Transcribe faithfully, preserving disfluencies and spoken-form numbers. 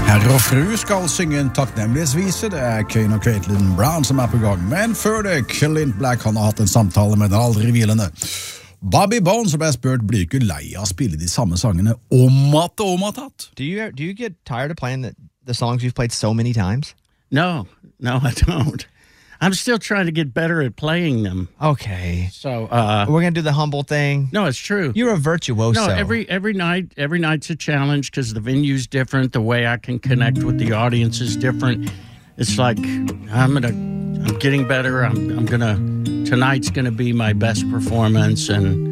Herre og fru skal synge en takknemlighetsvise. Det er Kane og Caitlin Brown som er på gang. Men før det, Clint Black han har hatt en samtale med den aldri hvilende Bobby Bones, som ble spurt, blir ikke lei av å spille de samme sangene om at og om at at. Do you, do you get tired of playing the, the songs you've played so many times? No, no, I don't. I'm still trying to get better at playing them. Okay. So, uh... We're going to do the humble thing. No, it's true. You're a virtuoso. No, every every night, every night's a challenge because the venue's different. The way I can connect with the audience is different. It's like, I'm gonna, I'm getting better. I'm, I'm gonna, tonight's gonna be my best performance. And